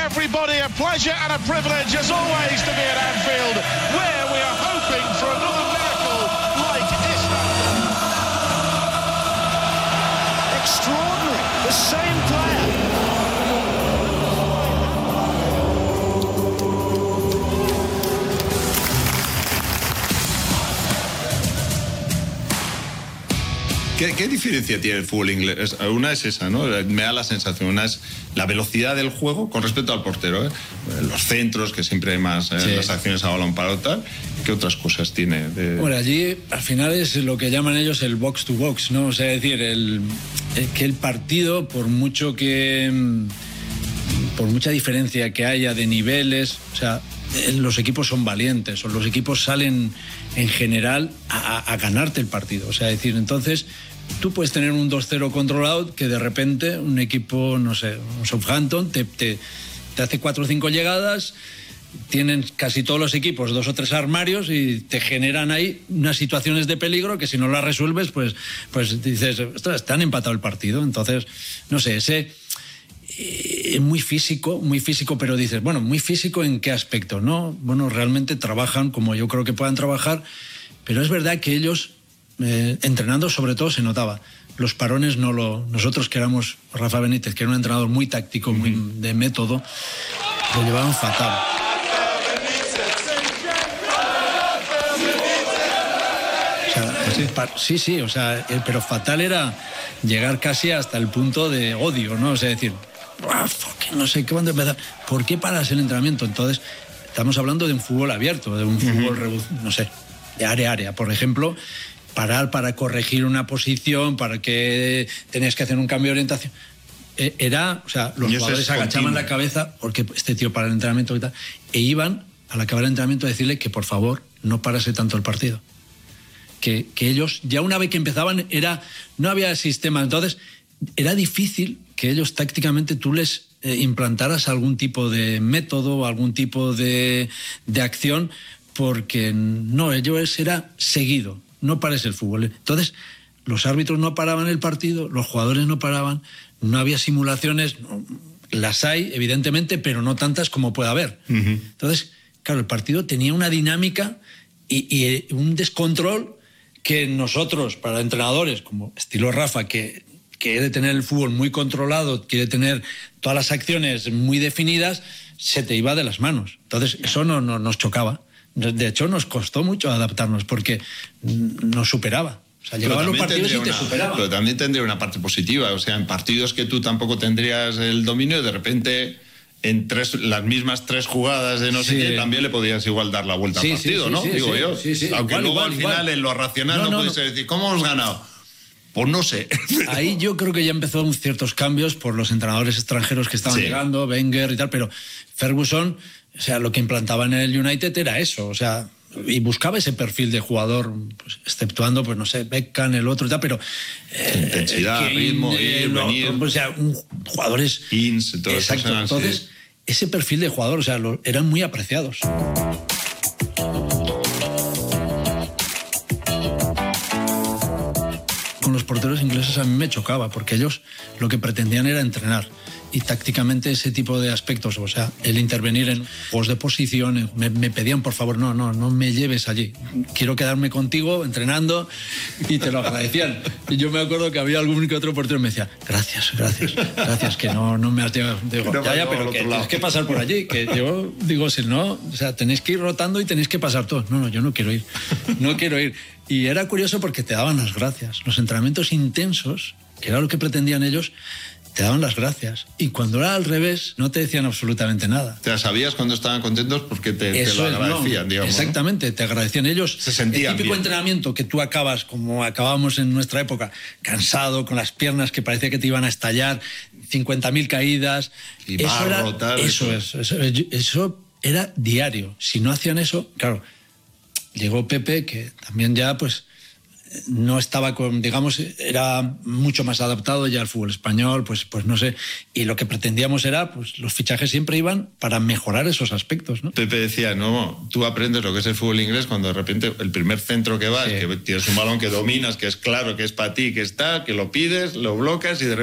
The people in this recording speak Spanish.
everybody a pleasure and a privilege as always to be at Anfield, where we are hoping for another miracle like Istanbul. Extraordinary, the same player. ¿Qué diferencia tiene el fútbol inglés? Una es esa, ¿no? Me da la sensación. Una es la velocidad del juego con respecto al portero, ¿eh? Los centros, que siempre hay más, las acciones a balón parado, tal. ¿Qué otras cosas tiene? Bueno, allí al final es lo que llaman ellos el box to box, ¿no? O sea, es decir, que el partido, por mucha diferencia que haya de niveles, o sea, los equipos son valientes, o los equipos salen en general a ganarte el partido. O sea, es decir, entonces tú puedes tener un 2-0 controlado que de repente un equipo, no sé, un Southampton te hace 4 o 5 llegadas, tienen casi todos los equipos 2 o 3 armarios y te generan ahí unas situaciones de peligro que si no las resuelves, pues dices, ostras, te han empatado el partido. Entonces, no sé, ese muy físico, pero dices, bueno, muy físico ¿en qué aspecto? ¿No? Bueno, realmente trabajan como yo creo que puedan trabajar, pero es verdad que ellos, entrenando sobre todo, se notaba. Los parones nosotros que éramos, Rafa Benítez, que era un entrenador muy táctico, muy de método, lo llevaban fatal. Sí, o sea, pero fatal era llegar casi hasta el punto de odio, ¿no? O sea, decir, no sé qué van a empezar. ¿Por qué paras el entrenamiento? Entonces, estamos hablando de un fútbol abierto, de un fútbol, no sé, de área a área. Por ejemplo, parar para corregir una posición, para que tenías que hacer un cambio de orientación. O sea, los jugadores agachaban la cabeza porque este tío para el entrenamiento y tal, e iban al acabar el entrenamiento a decirle que por favor no parase tanto el partido. Que ellos, ya una vez que empezaban, no había sistema, entonces era difícil que ellos tácticamente tú les implantaras algún tipo de método, algún tipo de acción, porque no, ellos era seguido, no pares el fútbol. Entonces, los árbitros no paraban el partido, los jugadores no paraban, no había simulaciones, las hay, evidentemente, pero no tantas como puede haber. Entonces, claro, el partido tenía una dinámica y un descontrol que nosotros, para entrenadores como estilo Rafa, que quiere tener el fútbol muy controlado, quiere tener todas las acciones muy definidas, se te iba de las manos. Entonces, eso no nos chocaba. De hecho, nos costó mucho adaptarnos porque nos superaba. O sea, llegaban los partidos y te superaban. Pero también tendría una parte positiva. O sea, en partidos que tú tampoco tendrías el dominio, de repente en las mismas 3 jugadas de no sé qué, también le podías igual dar la vuelta al partido, ¿no? Digo yo. Aunque luego al final en lo racional no puedes decir, ¿cómo hemos ganado? Pues no sé. Ahí yo creo que ya empezó ciertos cambios por los entrenadores extranjeros que estaban llegando, Wenger y tal, pero Ferguson, o sea, lo que implantaba en el United era eso, o sea, y buscaba ese perfil de jugador, pues, exceptuando, pues no sé, Beckham, el otro y tal, pero intensidad, ritmo, venir, o sea, jugadores exacto. Entonces, ese perfil de jugador, o sea, eran muy apreciados. Con los porteros ingleses a mí me chocaba, porque ellos lo que pretendían era entrenar. Y tácticamente ese tipo de aspectos, o sea, el intervenir en juegos de posición, me pedían, por favor, no me lleves allí. Quiero quedarme contigo entrenando, y te lo agradecían. Y yo me acuerdo que había algún que otro portero que me decía, gracias, que no me has llevado. Digo, ya, pero que tienes que pasar por allí. Que yo digo, si no, o sea, tenéis que ir rotando y tenéis que pasar todos. No, yo no quiero ir. Y era curioso porque te daban las gracias. Los entrenamientos intensos, que era lo que pretendían ellos, te daban las gracias. Y cuando era al revés, no te decían absolutamente nada. Te sabías cuando estaban contentos porque te lo agradecían, digamos. Exactamente, ¿no? Te agradecían ellos. Se sentían el típico bien. Entrenamiento que tú acabas, como acabábamos en nuestra época, cansado, con las piernas que parecía que te iban a estallar, 50.000 caídas. Y barro, eso era diario. Si no hacían eso, claro, llegó Pepe, que también ya, pues, no estaba digamos, era mucho más adaptado ya al fútbol español, pues no sé, y lo que pretendíamos era, pues los fichajes siempre iban para mejorar esos aspectos, ¿no? Pepe decía, no, tú aprendes lo que es el fútbol inglés cuando de repente el primer centro que vas, que tienes un balón que dominas, que es claro, que es para ti, que está, que lo pides, lo bloqueas y de repente